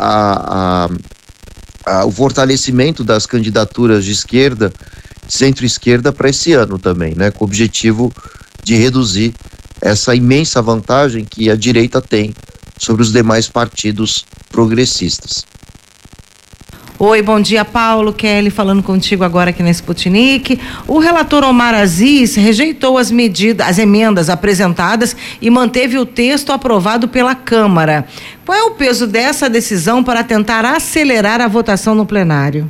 o fortalecimento das candidaturas de esquerda, centro-esquerda para esse ano também, né? Com o objetivo de reduzir essa imensa vantagem que a direita tem sobre os demais partidos progressistas. Oi, bom dia, Paulo. Kelly falando contigo agora aqui na Sputnik. O relator Omar Aziz rejeitou as emendas apresentadas e manteve o texto aprovado pela Câmara. Qual é o peso dessa decisão para tentar acelerar a votação no plenário?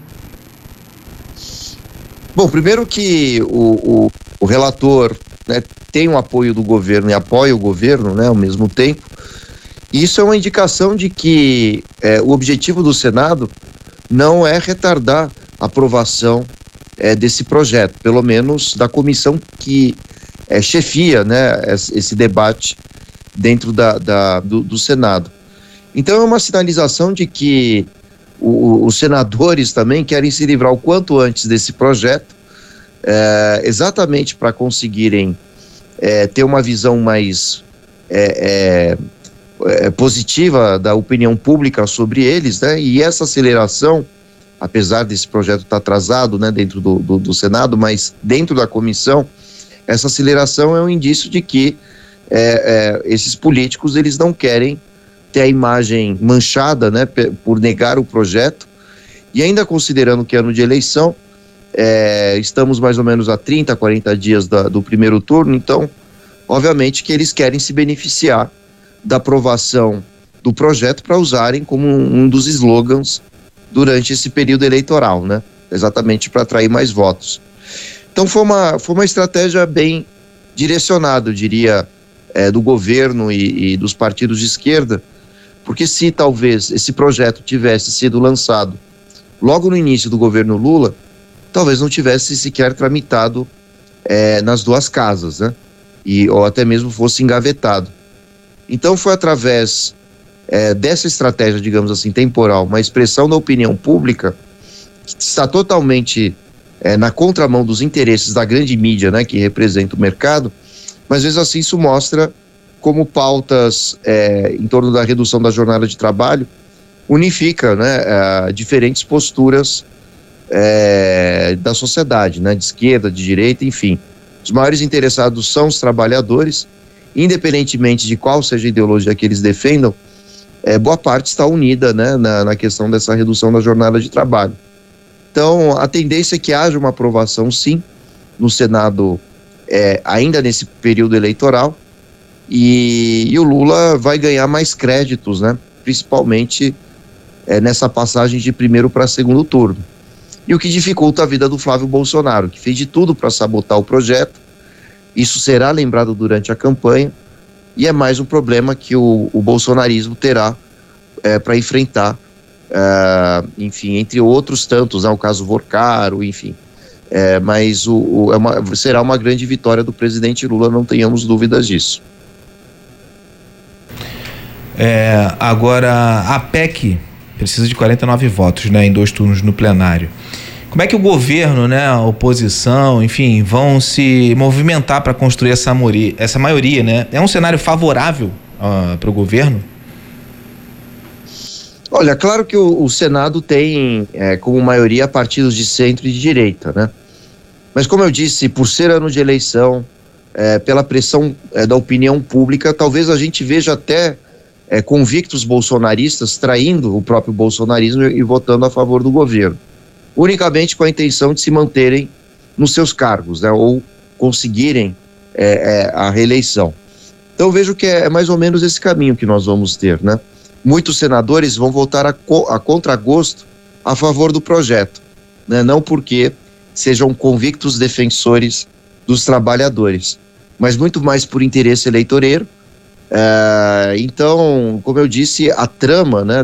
Bom, primeiro que o relator, né, tem o apoio do governo e apoia o governo, né, ao mesmo tempo. E isso é uma indicação de que o objetivo do Senado não é retardar a aprovação desse projeto, pelo menos da comissão que chefia, né, esse debate dentro do Senado. Então é uma sinalização de que os senadores também querem se livrar o quanto antes desse projeto, exatamente para conseguirem ter uma visão mais positiva da opinião pública sobre eles, né? E essa aceleração, apesar desse projeto estar atrasado, né, dentro do Senado, mas dentro da comissão, essa aceleração é um indício de que esses políticos, eles não querem ter a imagem manchada, né, por negar o projeto, e ainda considerando que é ano de eleição, estamos mais ou menos a 30, 40 dias do primeiro turno, então, obviamente que eles querem se beneficiar da aprovação do projeto para usarem como um dos slogans durante esse período eleitoral, né? Exatamente para atrair mais votos. Então foi uma estratégia bem direcionada, eu diria, do governo e dos partidos de esquerda, porque se talvez esse projeto tivesse sido lançado logo no início do governo Lula, talvez não tivesse sequer tramitado nas duas casas, né? Ou até mesmo fosse engavetado. Então foi através dessa estratégia, digamos assim, temporal, uma expressão da opinião pública que está totalmente na contramão dos interesses da grande mídia, né, que representa o mercado, mas às vezes assim isso mostra como pautas em torno da redução da jornada de trabalho unifica, né, diferentes posturas da sociedade, né, de esquerda, de direita, enfim. Os maiores interessados são os trabalhadores, independentemente de qual seja a ideologia que eles defendam, boa parte está unida, né, na questão dessa redução da jornada de trabalho. Então, a tendência é que haja uma aprovação, sim, no Senado, ainda nesse período eleitoral, e o Lula vai ganhar mais créditos, né, principalmente nessa passagem de primeiro para segundo turno. E o que dificulta a vida do Flávio Bolsonaro, que fez de tudo para sabotar o projeto. Isso será lembrado durante a campanha e é mais um problema que o bolsonarismo terá para enfrentar, enfim, entre outros tantos, né, o caso Vorcaro, enfim. Mas será uma grande vitória do presidente Lula, não tenhamos dúvidas disso. Agora, a PEC precisa de 49 votos, né, em 2 turnos no plenário. Como é que o governo, né, a oposição, enfim, vão se movimentar para construir essa maioria, né? É um cenário favorável para o governo? Olha, claro que o Senado tem como maioria partidos de centro e de direita, né? Mas como eu disse, por ser ano de eleição, pela pressão da opinião pública, talvez a gente veja até convictos bolsonaristas traindo o próprio bolsonarismo e votando a favor do governo, unicamente com a intenção de se manterem nos seus cargos, né, ou conseguirem a reeleição. Então eu vejo que é mais ou menos esse caminho que nós vamos ter, né? Muitos senadores vão votar a contragosto a favor do projeto, né? Não porque sejam convictos defensores dos trabalhadores, mas muito mais por interesse eleitoreiro. Então, como eu disse, a trama, né,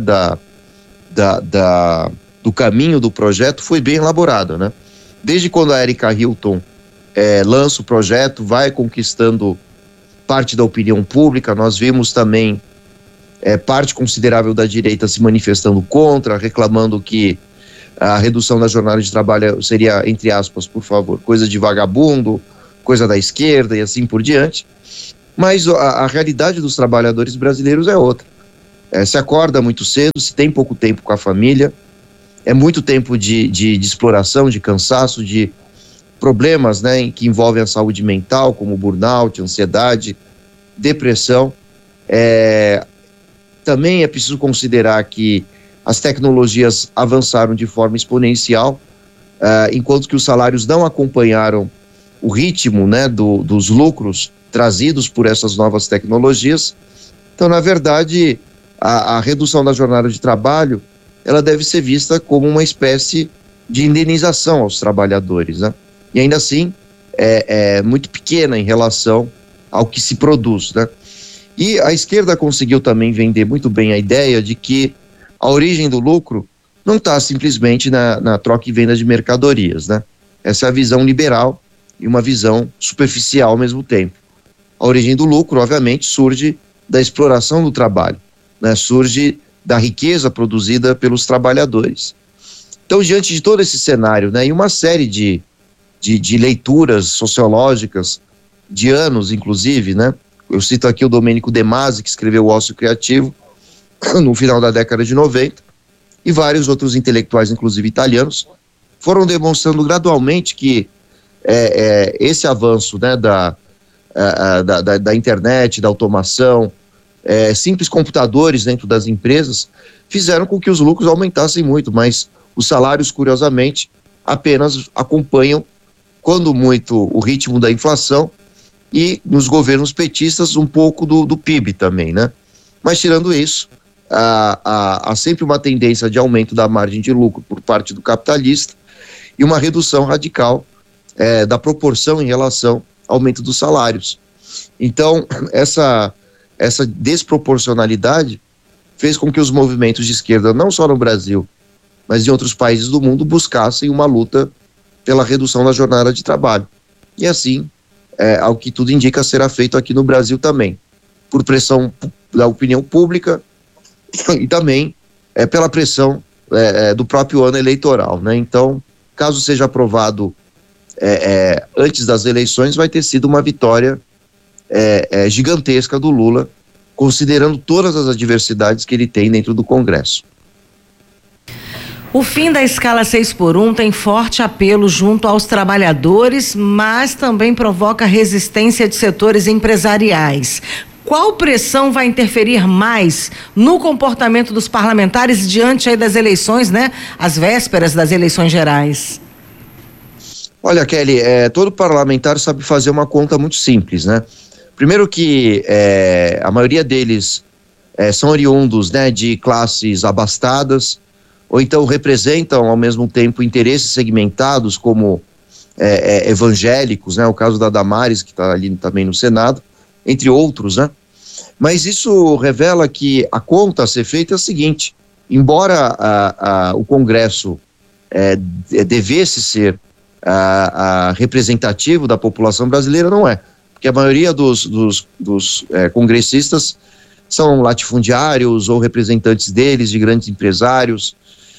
do caminho do projeto foi bem elaborada, né? Desde quando a Erika Hilton lança o projeto, vai conquistando parte da opinião pública. Nós vimos também parte considerável da direita se manifestando contra, reclamando que a redução da jornada de trabalho seria, entre aspas, por favor, coisa de vagabundo, coisa da esquerda e assim por diante. Mas a realidade dos trabalhadores brasileiros é outra. se acorda muito cedo, se tem pouco tempo com a família, é muito tempo de exploração, de cansaço, de problemas, né, que envolvem a saúde mental, como burnout, ansiedade, depressão. Também é preciso considerar que as tecnologias avançaram de forma exponencial, enquanto que os salários não acompanharam o ritmo, né, dos lucros trazidos por essas novas tecnologias. Então, na verdade, a redução da jornada de trabalho, ela deve ser vista como uma espécie de indenização aos trabalhadores, né? E ainda assim, é muito pequena em relação ao que se produz, né? E a esquerda conseguiu também vender muito bem a ideia de que a origem do lucro não está simplesmente na troca e venda de mercadorias, né? Essa é a visão liberal e uma visão superficial ao mesmo tempo. A origem do lucro, obviamente, surge da exploração do trabalho, né? Surge da riqueza produzida pelos trabalhadores. Então, diante de todo esse cenário, né, e uma série de leituras sociológicas de anos, inclusive, né? Eu cito aqui o Domenico De Masi, que escreveu O Ócio Criativo no final da década de 90, e vários outros intelectuais, inclusive italianos, foram demonstrando gradualmente que esse avanço, né, da internet, da automação, simples computadores dentro das empresas, fizeram com que os lucros aumentassem muito, mas os salários, curiosamente, apenas acompanham, quando muito, o ritmo da inflação, e nos governos petistas um pouco do PIB também, né? Mas tirando isso, há sempre uma tendência de aumento da margem de lucro por parte do capitalista e uma redução radical da proporção em relação ao aumento dos salários. Então, essa desproporcionalidade fez com que os movimentos de esquerda, não só no Brasil, mas em outros países do mundo, buscassem uma luta pela redução da jornada de trabalho. E assim, ao que tudo indica, será feito aqui no Brasil também, por pressão da opinião pública e também pela pressão do próprio ano eleitoral, né? Então, caso seja aprovado antes das eleições, vai ter sido uma vitória gigantesca do Lula, considerando todas as adversidades que ele tem dentro do Congresso. O fim da escala 6x1 tem forte apelo junto aos trabalhadores, mas também provoca resistência de setores empresariais. Qual pressão vai interferir mais no comportamento dos parlamentares diante aí das eleições, né? As vésperas das eleições gerais. Olha, Kelly, todo parlamentar sabe fazer uma conta muito simples, né? Primeiro que a maioria deles são oriundos, né, de classes abastadas, ou então representam ao mesmo tempo interesses segmentados como evangélicos, né? O caso da Damares, que está ali também no Senado, entre outros, né? Mas isso revela que a conta a ser feita é a seguinte: embora o Congresso devesse ser representativo da população brasileira, não é, porque a maioria dos congressistas são latifundiários ou representantes deles, de grandes empresários,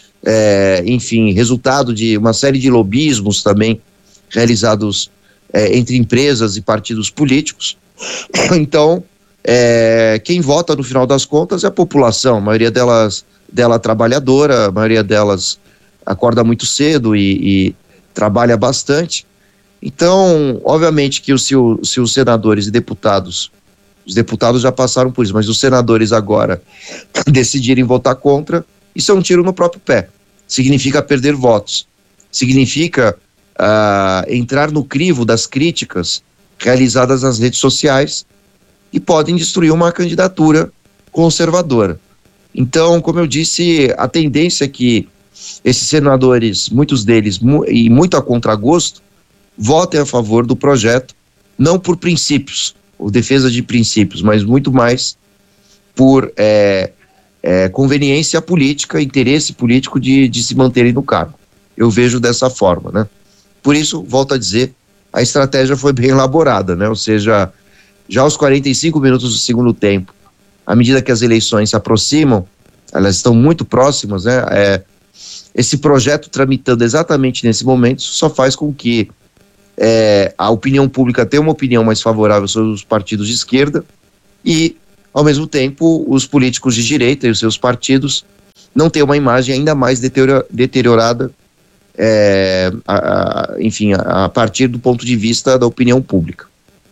enfim, resultado de uma série de lobismos também realizados entre empresas e partidos políticos. Então, quem vota no final das contas é a população, a maioria dela trabalhadora, a maioria delas acorda muito cedo e trabalha bastante. Então, obviamente que se os senadores e deputados, os deputados já passaram por isso, mas os senadores agora decidirem votar contra, isso é um tiro no próprio pé. Significa perder votos, significa entrar no crivo das críticas realizadas nas redes sociais e podem destruir uma candidatura conservadora. Então, como eu disse, a tendência é que esses senadores, muitos deles, e muito a contragosto, votem a favor do projeto, não por princípios, ou defesa de princípios, mas muito mais por conveniência política, interesse político de se manterem no cargo. Eu vejo dessa forma, né? Por isso, volto a dizer, a estratégia foi bem elaborada, né? Ou seja, já aos 45 minutos do segundo tempo, à medida que as eleições se aproximam, elas estão muito próximas, né? Esse projeto tramitando exatamente nesse momento só faz com que a opinião pública tenha uma opinião mais favorável sobre os partidos de esquerda e Ao mesmo tempo, os políticos de direita e os seus partidos não têm uma imagem ainda mais deteriorada, enfim, a partir do ponto de vista da opinião pública.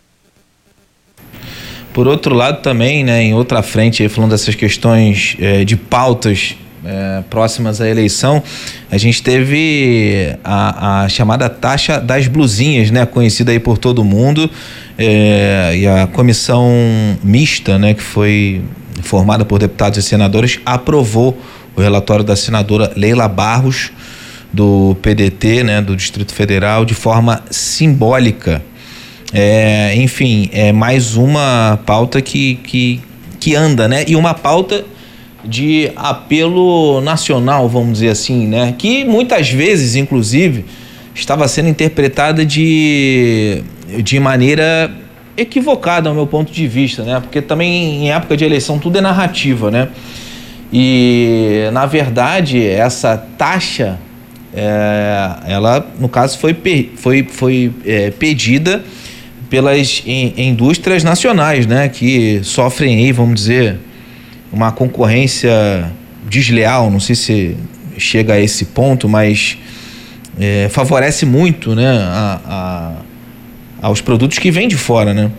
Por outro lado também, né, em outra frente, aí, falando dessas questões de pautas próximas à eleição, a gente teve a chamada taxa das blusinhas, né, conhecida aí por todo mundo, e a comissão mista, né, que foi formada por deputados e senadores, aprovou o relatório da senadora Leila Barros, do PDT, né, do Distrito Federal, de forma simbólica. Enfim, é mais uma pauta que anda, né, e uma pauta de apelo nacional, vamos dizer assim, né, que muitas vezes, inclusive, estava sendo interpretada de maneira equivocada, ao meu ponto de vista, né, porque também em época de eleição tudo é narrativa, né, e na verdade essa taxa, ela no caso foi pedida pelas indústrias nacionais, né, que sofrem aí, vamos dizer, uma concorrência desleal, não sei se chega a esse ponto, mas favorece muito, né, aos produtos que vêm de fora, né?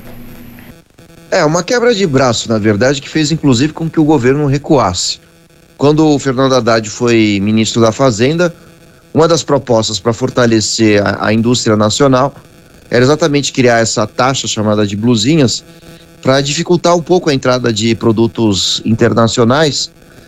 Uma quebra de braço, na verdade, que fez inclusive com que o governo recuasse. Quando o Fernando Haddad foi ministro da Fazenda, uma das propostas para fortalecer a indústria nacional era exatamente criar essa taxa chamada de blusinhas, para dificultar um pouco a entrada de produtos internacionais,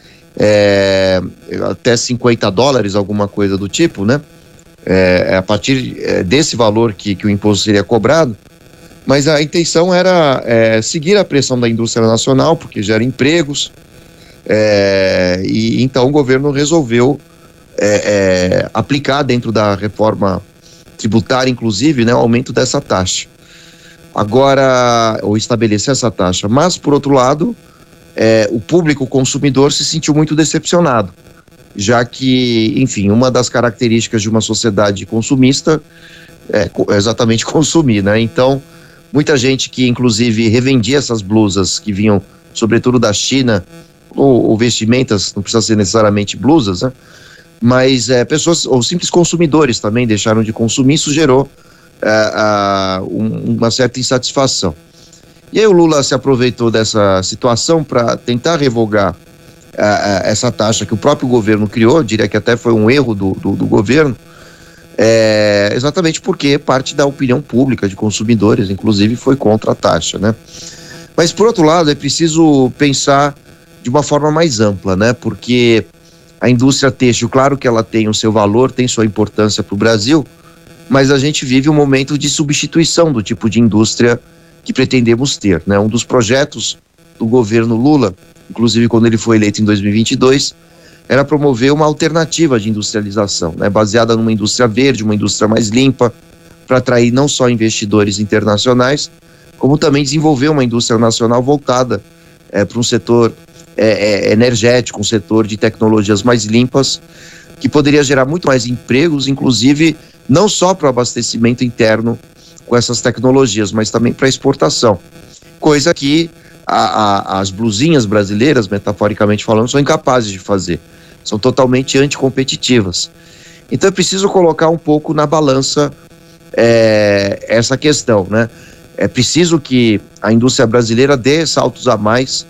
até $50, alguma coisa do tipo, né? A partir desse valor que o imposto seria cobrado, mas a intenção era seguir a pressão da indústria nacional, porque gera empregos, e então o governo resolveu aplicar dentro da reforma tributária, inclusive, né, o aumento dessa taxa. Agora, ou estabelecer essa taxa, mas por outro lado, o público, o consumidor, se sentiu muito decepcionado, já que, enfim, uma das características de uma sociedade consumista é exatamente consumir, né? Então, muita gente que inclusive revendia essas blusas que vinham sobretudo da China, ou vestimentas, não precisa ser necessariamente blusas, né? Mas pessoas, ou simples consumidores também deixaram de consumir, isso gerou uma certa insatisfação. E aí o Lula se aproveitou dessa situação para tentar revogar essa taxa que o próprio governo criou, diria que até foi um erro do governo, exatamente porque parte da opinião pública de consumidores, inclusive, foi contra a taxa, né? Mas por outro lado, é preciso pensar de uma forma mais ampla, né? Porque a indústria têxtil, claro que ela tem o seu valor, tem sua importância para o Brasil, mas a gente vive um momento de substituição do tipo de indústria que pretendemos ter, né? Um dos projetos do governo Lula, inclusive quando ele foi eleito em 2022, era promover uma alternativa de industrialização, né? Baseada numa indústria verde, uma indústria mais limpa, para atrair não só investidores internacionais, como também desenvolver uma indústria nacional voltada para um setor energético, um setor de tecnologias mais limpas, que poderia gerar muito mais empregos, inclusive não só para o abastecimento interno com essas tecnologias, mas também para exportação, coisa que as blusinhas brasileiras, metaforicamente falando, são incapazes de fazer, são totalmente anticompetitivas. Então é preciso colocar um pouco na balança essa questão, né? É preciso que a indústria brasileira dê saltos a mais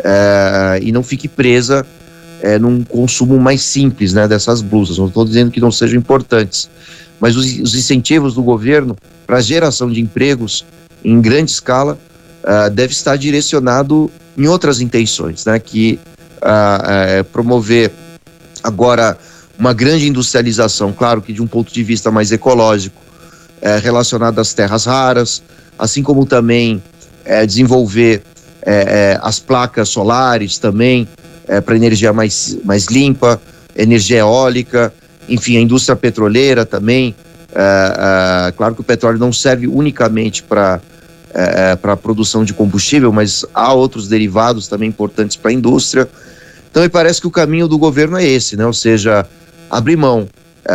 e não fique presa num consumo mais simples, né, dessas blusas. Não estou dizendo que não sejam importantes, mas os incentivos do governo para a geração de empregos em grande escala deve estar direcionado em outras intenções, né, que promover agora uma grande industrialização, claro que de um ponto de vista mais ecológico, relacionado às terras raras, assim como também desenvolver as placas solares também, para energia mais limpa, energia eólica, enfim, a indústria petroleira também. Claro que o petróleo não serve unicamente para a produção de combustível, mas há outros derivados também importantes para a indústria. Então me parece que o caminho do governo é esse, né? Ou seja, abrir mão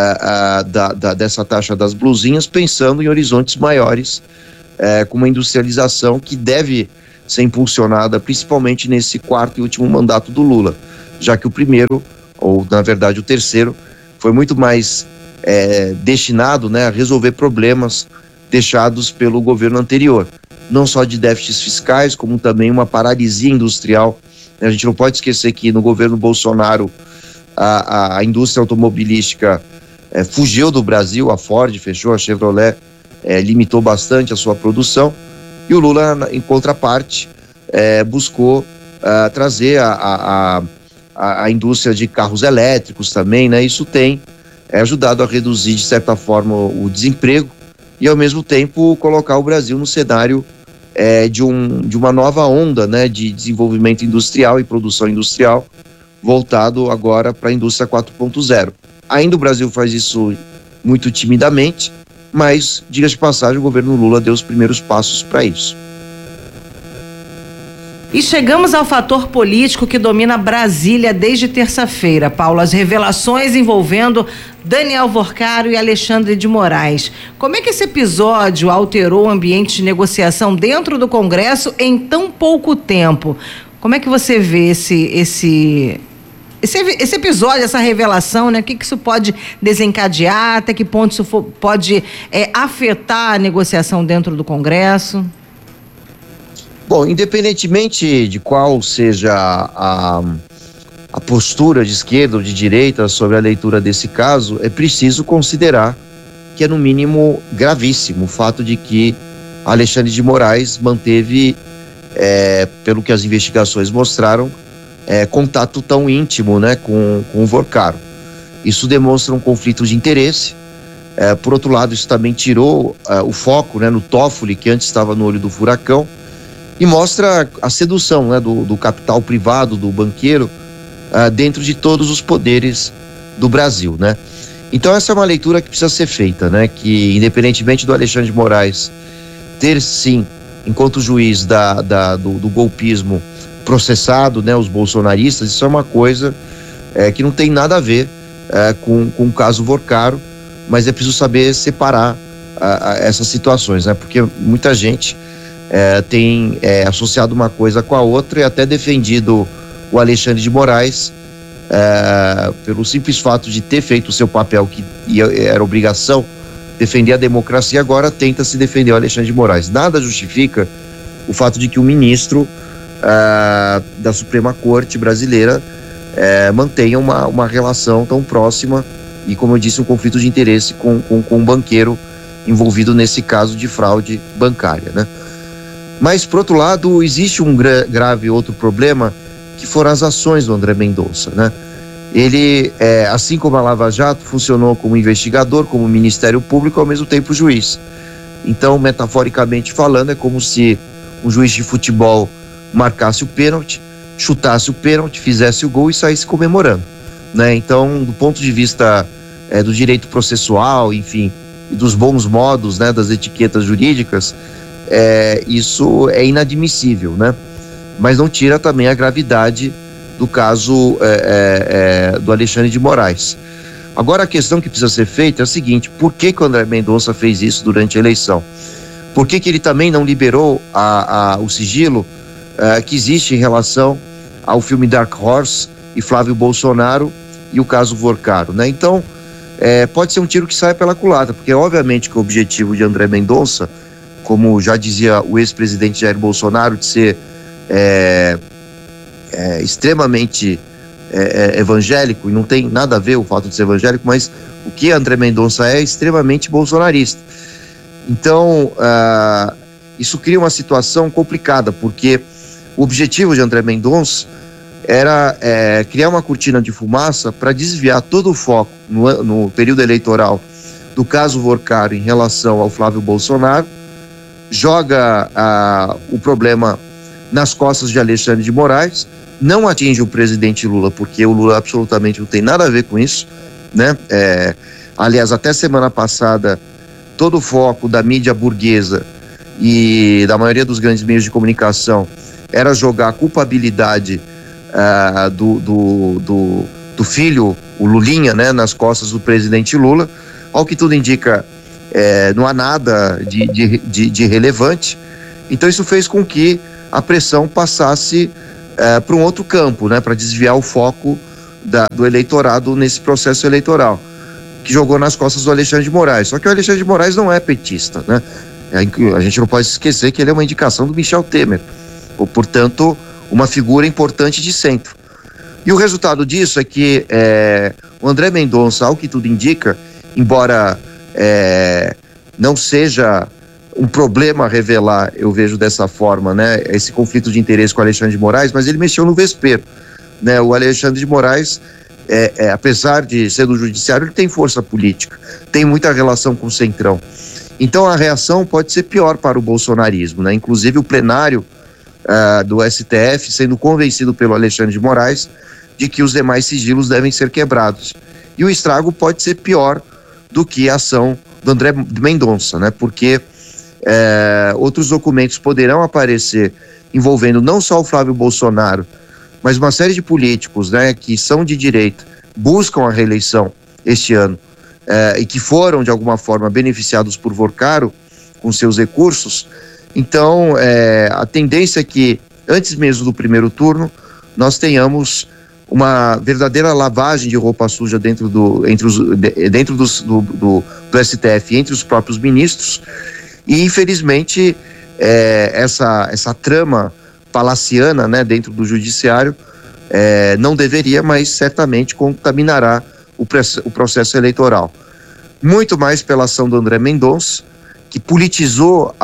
dessa taxa das blusinhas, pensando em horizontes maiores, com uma industrialização que deve ser impulsionada, principalmente nesse quarto e último mandato do Lula, já que o primeiro, ou na verdade o terceiro, foi muito mais destinado, né, a resolver problemas deixados pelo governo anterior, não só de déficits fiscais, como também uma paralisia industrial. A gente não pode esquecer que no governo Bolsonaro a indústria automobilística fugiu do Brasil, a Ford fechou, a Chevrolet limitou bastante a sua produção, e o Lula, em contraparte, buscou trazer a indústria de carros elétricos também, né? Isso tem ajudado a reduzir, de certa forma, o desemprego e, ao mesmo tempo, colocar o Brasil no cenário de uma nova onda, né, de desenvolvimento industrial e produção industrial, voltado agora para a indústria 4.0. Ainda o Brasil faz isso muito timidamente, mas, diga-se de passagem, o governo Lula deu os primeiros passos para isso. E chegamos ao fator político que domina Brasília desde terça-feira, Paulo. As revelações envolvendo Daniel Vorcaro e Alexandre de Moraes. Como é que esse episódio alterou o ambiente de negociação dentro do Congresso em tão pouco tempo? Como é que você vê esse episódio, essa revelação, né? O que isso pode desencadear? Até que ponto isso pode afetar a negociação dentro do Congresso? Bom, independentemente de qual seja a postura de esquerda ou de direita sobre a leitura desse caso, é preciso considerar que é no mínimo gravíssimo o fato de que Alexandre de Moraes manteve, pelo que as investigações mostraram, contato tão íntimo, né, com o Vorcaro. Isso demonstra um conflito de interesse. Por outro lado, isso também tirou o foco, né, no Toffoli, que antes estava no olho do furacão, e mostra a sedução, né, do capital privado, do banqueiro, dentro de todos os poderes do Brasil, né? Então essa é uma leitura que precisa ser feita, né? Que independentemente do Alexandre de Moraes ter sim, enquanto juiz do golpismo, processado, né, os bolsonaristas, isso é uma coisa que não tem nada a ver com o caso Vorcaro, mas é preciso saber separar essas situações, né? Porque muita gente tem associado uma coisa com a outra e até defendido o Alexandre de Moraes pelo simples fato de ter feito o seu papel, que era obrigação defender a democracia. Agora tenta se defender o Alexandre de Moraes. Nada justifica o fato de que o ministro da Suprema Corte brasileira mantenha uma relação tão próxima e, como eu disse, um conflito de interesse com um banqueiro envolvido nesse caso de fraude bancária, né? Mas, por outro lado, existe um grave outro problema, que foram as ações do André Mendonça, né? Ele, assim como a Lava Jato, funcionou como investigador, como Ministério Público, ao mesmo tempo juiz. Então, metaforicamente falando, é como se um juiz de futebol marcasse o pênalti, chutasse o pênalti, fizesse o gol e saísse comemorando, né? Então, do ponto de vista do direito processual, enfim, e dos bons modos, né, das etiquetas jurídicas, isso é inadmissível, né? Mas não tira também a gravidade do caso do Alexandre de Moraes. Agora, a questão que precisa ser feita é a seguinte: por que o André Mendonça fez isso durante a eleição? Por que ele também não liberou o sigilo que existe em relação ao filme Dark Horse e Flávio Bolsonaro e o caso Vorcaro, né? Então, pode ser um tiro que sai pela culatra, porque obviamente que o objetivo de André Mendonça, como já dizia o ex-presidente Jair Bolsonaro, de ser extremamente evangélico, e não tem nada a ver o fato de ser evangélico, mas o que André Mendonça é extremamente bolsonarista. Então, isso cria uma situação complicada, porque o objetivo de André Mendonça era criar uma cortina de fumaça para desviar todo o foco no período eleitoral do caso Vorcaro em relação ao Flávio Bolsonaro, joga o problema nas costas de Alexandre de Moraes, não atinge o presidente Lula, porque o Lula absolutamente não tem nada a ver com isso, né? Aliás, até semana passada, todo o foco da mídia burguesa e da maioria dos grandes meios de comunicação era jogar a culpabilidade do filho, o Lulinha, né, nas costas do presidente Lula. Ao que tudo indica, não há nada de relevante. Então isso fez com que a pressão passasse para um outro campo, né, para desviar o foco do eleitorado nesse processo eleitoral, que jogou nas costas do Alexandre de Moraes. Só que o Alexandre de Moraes não é petista, né? A gente não pode esquecer que ele é uma indicação do Michel Temer, portanto, uma figura importante de centro. E o resultado disso é que o André Mendonça, ao que tudo indica, embora não seja um problema revelar, eu vejo dessa forma, né, esse conflito de interesse com o Alexandre de Moraes, mas ele mexeu no vespeiro, né? O Alexandre de Moraes, apesar de ser do judiciário, ele tem força política, tem muita relação com o Centrão. Então a reação pode ser pior para o bolsonarismo, né? Inclusive o plenário do STF sendo convencido pelo Alexandre de Moraes de que os demais sigilos devem ser quebrados. E o estrago pode ser pior do que a ação do André Mendonça, né? Porque outros documentos poderão aparecer envolvendo não só o Flávio Bolsonaro, mas uma série de políticos, né, que são de direita, buscam a reeleição este ano, e que foram de alguma forma beneficiados por Vorcaro com seus recursos. Então a tendência é que antes mesmo do primeiro turno nós tenhamos uma verdadeira lavagem de roupa suja dentro do STF, entre os próprios ministros. E infelizmente essa trama palaciana, né, dentro do judiciário não deveria, mas certamente contaminará o processo eleitoral. Muito mais pela ação do André Mendonça, que politizou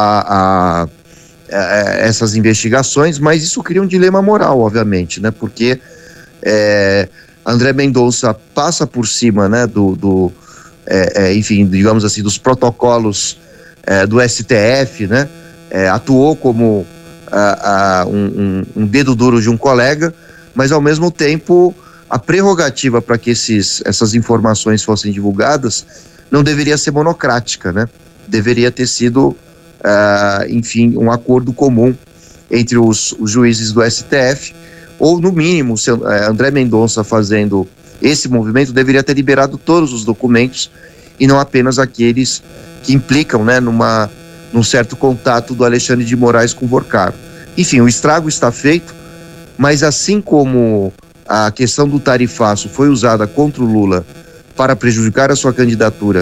essas investigações, mas isso cria um dilema moral, obviamente, né, porque André Mendonça passa por cima, né, enfim, digamos assim, dos protocolos do STF, né? Atuou como um dedo duro de um colega, mas ao mesmo tempo a prerrogativa para que essas informações fossem divulgadas não deveria ser monocrática, né? Deveria ter sido, enfim, um acordo comum entre os juízes do STF, ou no mínimo, se André Mendonça fazendo esse movimento deveria ter liberado todos os documentos e não apenas aqueles que implicam, né, num certo contato do Alexandre de Moraes com o Vorcaro. Enfim, o estrago está feito, mas assim como a questão do tarifaço foi usada contra o Lula para prejudicar a sua candidatura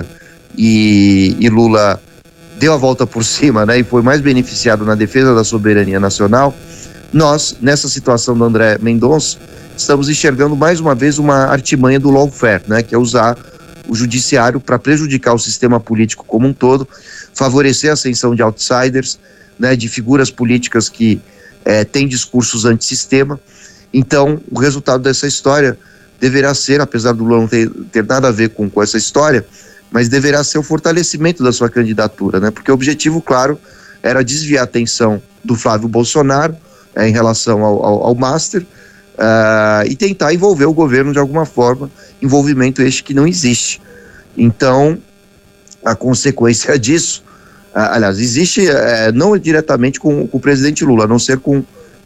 e Lula deu a volta por cima, né, e foi mais beneficiado na defesa da soberania nacional, nós, nessa situação do André Mendonça, estamos enxergando mais uma vez uma artimanha do lawfare, né, que é usar o judiciário para prejudicar o sistema político como um todo, favorecer a ascensão de outsiders, né, de figuras políticas que têm discursos antissistema. Então, o resultado dessa história deverá ser, apesar do Lula não ter nada a ver com essa história, mas deverá ser o fortalecimento da sua candidatura, né, porque o objetivo, claro, era desviar a atenção do Flávio Bolsonaro em relação ao Master, e tentar envolver o governo de alguma forma, envolvimento este que não existe. Então, a consequência disso, aliás, existe não diretamente com o presidente Lula, a não ser com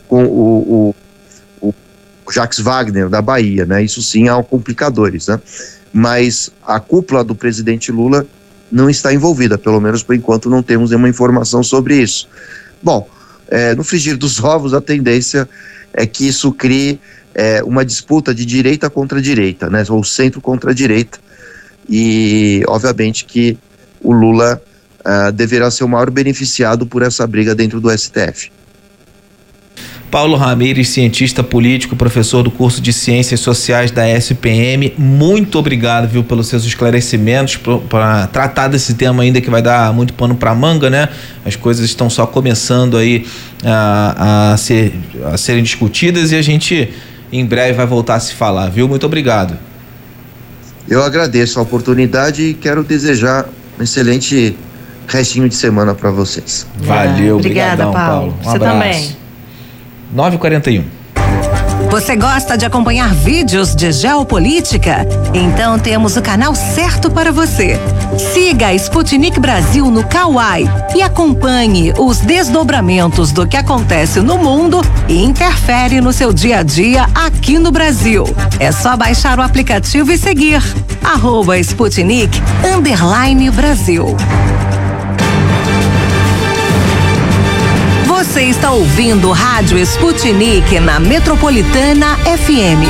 o Jacques Wagner da Bahia, né? Isso sim há complicadores, né? Mas a cúpula do presidente Lula não está envolvida, pelo menos por enquanto não temos nenhuma informação sobre isso. Bom, no frigir dos ovos a tendência é que isso crie uma disputa de direita contra direita, né? Ou centro contra direita, e obviamente que o Lula deverá ser o maior beneficiado por essa briga dentro do STF. Paulo Ramires, cientista político, professor do curso de Ciências Sociais da SPM, muito obrigado, viu, pelos seus esclarecimentos, para tratar desse tema ainda que vai dar muito pano para manga, né? As coisas estão só começando aí a serem discutidas, e a gente em breve vai voltar a se falar, viu? Muito obrigado. Eu agradeço a oportunidade e quero desejar um excelente restinho de semana para vocês. Valeu, obrigada, Paulo. Um Você abraço. também. 9h41. Você gosta de acompanhar vídeos de geopolítica? Então temos o canal certo para você. Siga a Sputnik Brasil no Kawai e acompanhe os desdobramentos do que acontece no mundo e interfere no seu dia a dia aqui no Brasil. É só baixar o aplicativo e seguir @Sputnik_Brasil. Você está ouvindo Rádio Sputnik na Metropolitana FM.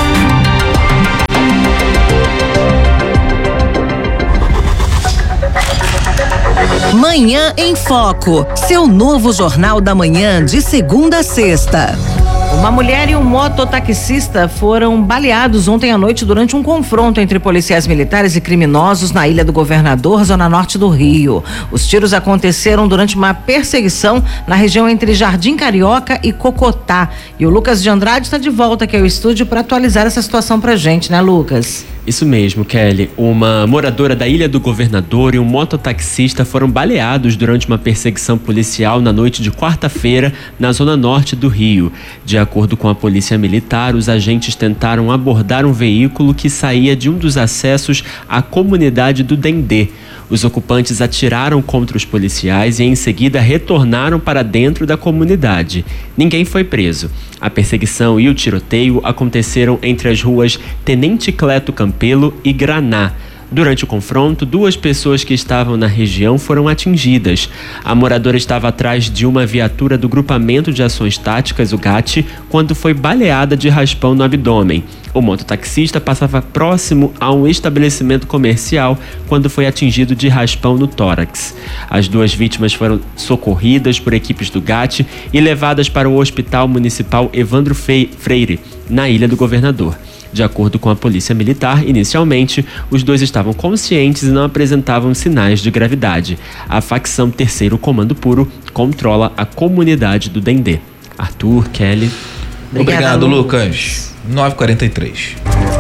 Manhã em Foco, seu novo jornal da manhã de segunda a sexta. Uma mulher e um mototaxista foram baleados ontem à noite durante um confronto entre policiais militares e criminosos na Ilha do Governador, zona norte do Rio. Os tiros aconteceram durante uma perseguição na região entre Jardim Carioca e Cocotá. E o Lucas de Andrade está de volta aqui ao estúdio para atualizar essa situação pra gente, né, Lucas? Isso mesmo, Kelly. Uma moradora da Ilha do Governador e um mototaxista foram baleados durante uma perseguição policial na noite de quarta-feira na zona norte do Rio. De acordo com a polícia militar, os agentes tentaram abordar um veículo que saía de um dos acessos à comunidade do Dendê. Os ocupantes atiraram contra os policiais e em seguida retornaram para dentro da comunidade. Ninguém foi preso. A perseguição e o tiroteio aconteceram entre as ruas Tenente Cleto Campelo e Graná. Durante o confronto, 2 pessoas que estavam na região foram atingidas. A moradora estava atrás de uma viatura do Grupamento de Ações Táticas, o GAT, quando foi baleada de raspão no abdômen. O mototaxista passava próximo a um estabelecimento comercial quando foi atingido de raspão no tórax. As 2 vítimas foram socorridas por equipes do GAT e levadas para o Hospital Municipal Evandro Freire, na Ilha do Governador. De acordo com a polícia militar, inicialmente, os 2 estavam conscientes e não apresentavam sinais de gravidade. A facção 3º Comando Puro controla a comunidade do Dendê. Arthur, Kelly. Obrigado, Lucas. 9h43.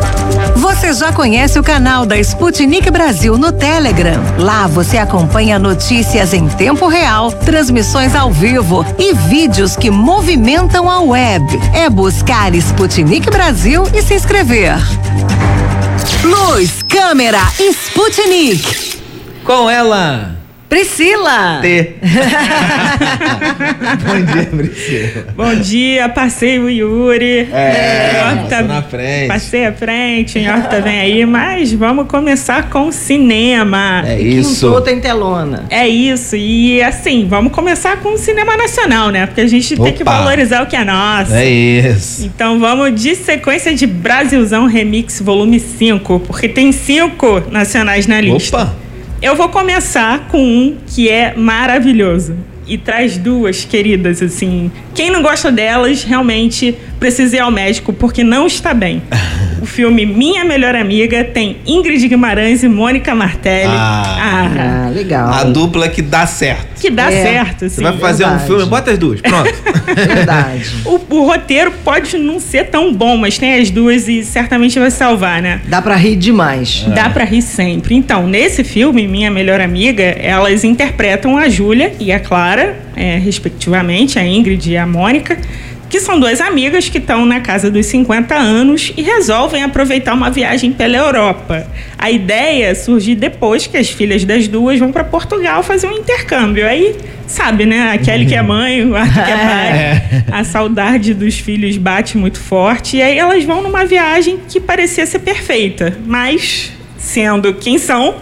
Você já conhece o canal da Sputnik Brasil no Telegram? Lá você acompanha notícias em tempo real, transmissões ao vivo e vídeos que movimentam a web. É buscar Sputnik Brasil e se inscrever. Luz, câmera, Sputnik. Com ela, Priscila! Bom dia, Priscila. Bom dia, passei o Yuri. Passou na frente. Passei à frente, o Yorta vem aí, mas vamos começar com o cinema. É isso. Quintou tem telona. É isso, e assim, vamos começar com o cinema nacional, né? Porque a gente tem que valorizar o que é nosso. É isso. Então vamos de sequência de Brasilzão Remix volume 5, porque tem 5 nacionais na lista. Opa! Eu vou começar com um que é maravilhoso e traz 2 queridas, assim. Quem não gosta delas, realmente precisa ir ao médico, porque não está bem. O filme Minha Melhor Amiga tem Ingrid Guimarães e Mônica Martelli. Legal. A dupla que dá certo. Que dá certo, sim. Você vai fazer um filme, bota as 2, pronto. Verdade. O roteiro pode não ser tão bom, mas tem as 2 e certamente vai salvar, né? Dá pra rir demais. Dá pra rir sempre. Então, nesse filme, Minha Melhor Amiga, elas interpretam a Júlia e a Clara, respectivamente, a Ingrid e a Mônica, que são 2 amigas que estão na casa dos 50 anos e resolvem aproveitar uma viagem pela Europa. A ideia surge depois que as filhas das 2 vão para Portugal fazer um intercâmbio. Aí, sabe, né? A Kelly que é mãe, o Arthur que é pai. A saudade dos filhos bate muito forte. E aí elas vão numa viagem que parecia ser perfeita, mas sendo quem são,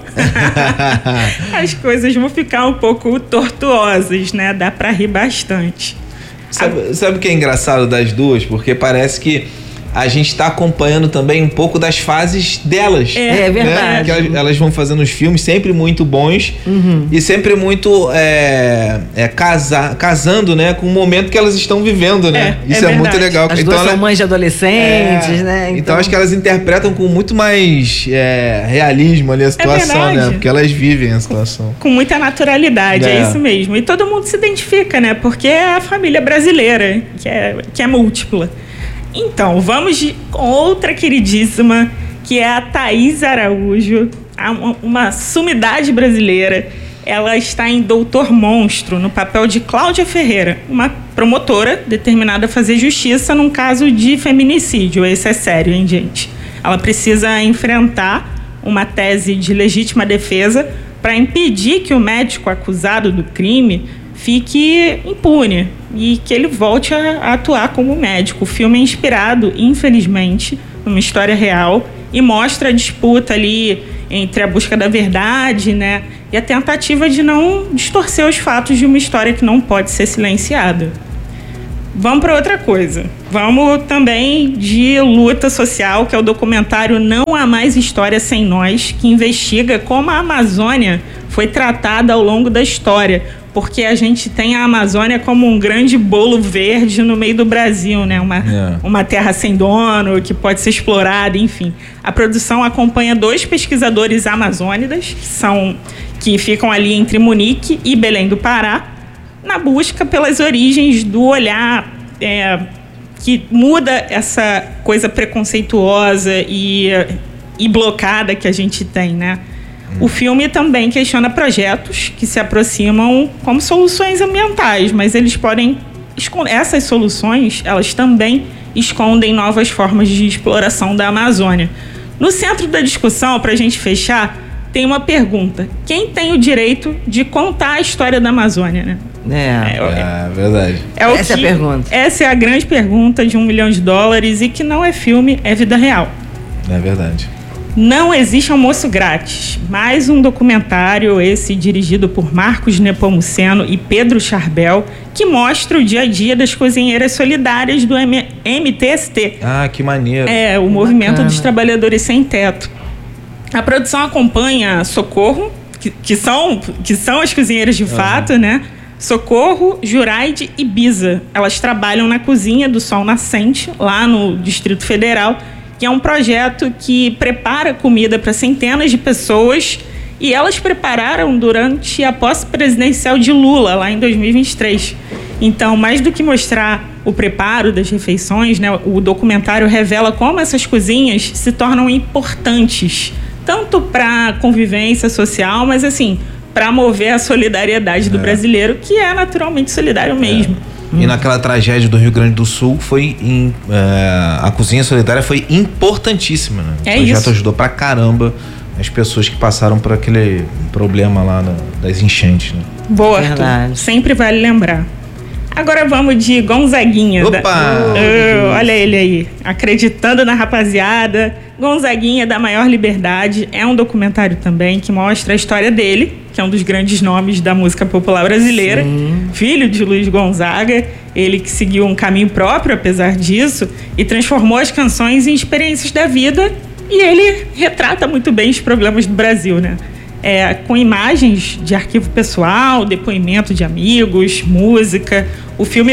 as coisas vão ficar um pouco tortuosas, né? Dá pra rir bastante. Sabe o que é engraçado das 2? Porque parece que a gente está acompanhando também um pouco das fases delas. É verdade. Né? Que elas vão fazendo os filmes sempre muito bons e sempre muito casando, né, com o momento que elas estão vivendo, né? Isso é muito legal. As 2 são mães de adolescentes, né? Então acho que elas interpretam com muito mais realismo ali a situação, né? Porque elas vivem a situação. Com muita naturalidade, é isso mesmo. E todo mundo se identifica, né? Porque é a família brasileira, que é múltipla. Então, vamos com outra queridíssima, que é a Thaís Araújo, uma sumidade brasileira. Ela está em Doutor Monstro, no papel de Cláudia Ferreira, uma promotora determinada a fazer justiça num caso de feminicídio. Esse é sério, hein, gente? Ela precisa enfrentar uma tese de legítima defesa para impedir que o médico acusado do crime fique impune e que ele volte a atuar como médico. O filme é inspirado, infelizmente, numa história real e mostra a disputa ali entre a busca da verdade, né, e a tentativa de não distorcer os fatos de uma história que não pode ser silenciada. Vamos para outra coisa. Vamos também de luta social, que é o documentário Não Há Mais História Sem Nós, que investiga como a Amazônia foi tratada ao longo da história, porque a gente tem a Amazônia como um grande bolo verde no meio do Brasil, né? Uma terra sem dono, que pode ser explorada, enfim. A produção acompanha 2 pesquisadores amazônidas, que ficam ali entre Munique e Belém do Pará, na busca pelas origens do olhar que muda essa coisa preconceituosa e blocada que a gente tem, né? O filme também questiona projetos que se aproximam como soluções ambientais, mas eles podem essas soluções, elas também escondem novas formas de exploração da Amazônia. No centro da discussão, para a gente fechar, tem uma pergunta: quem tem o direito de contar a história da Amazônia, né? Verdade. Essa é a pergunta. Essa é a grande pergunta de $1 milhão e que não é filme, é vida real. É verdade. Não Existe Almoço Grátis. Mais um documentário, esse dirigido por Marcos Nepomuceno e Pedro Charbel, que mostra o dia a dia das cozinheiras solidárias do MTST. Ah, que maneiro. O Movimento dos Trabalhadores Sem Teto. A produção acompanha Socorro, que são as cozinheiras de fato, né? Socorro, Juraide e Bisa. Elas trabalham na cozinha do Sol Nascente, lá no Distrito Federal, que é um projeto que prepara comida para centenas de pessoas, e elas prepararam durante a posse presidencial de Lula, lá em 2023. Então, mais do que mostrar o preparo das refeições, né, o documentário revela como essas cozinhas se tornam importantes, tanto para a convivência social, mas assim, para mover a solidariedade do brasileiro, que é naturalmente solidário mesmo. E naquela tragédia do Rio Grande do Sul, a Cozinha Solidária foi importantíssima, né? O projeto ajudou pra caramba as pessoas que passaram por aquele problema lá das enchentes, né? Boa, Arthur. Sempre vale lembrar. Agora vamos de Gonzaguinha. Opa! Olha ele aí, acreditando na rapaziada. Gonzaguinha da Maior Liberdade é um documentário também que mostra a história dele, que é um dos grandes nomes da música popular brasileira. Sim. Filho de Luiz Gonzaga, ele que seguiu um caminho próprio apesar disso e transformou as canções em experiências da vida, e ele retrata muito bem os problemas do Brasil, né? Com imagens de arquivo pessoal, depoimento de amigos, música. O filme